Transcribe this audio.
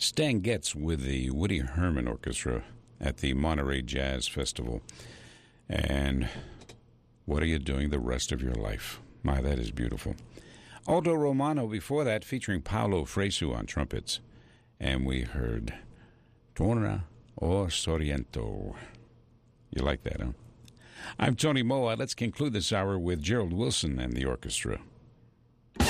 Stan Getz with the Woody Herman Orchestra at the Monterey Jazz Festival. And what are you doing the rest of your life? My, that is beautiful. Aldo Romano before that, featuring Paolo Fresu on trumpets. And we heard Torna o Sorrento. You like that, huh? I'm Tony Moa. Let's conclude this hour with Gerald Wilson and the orchestra.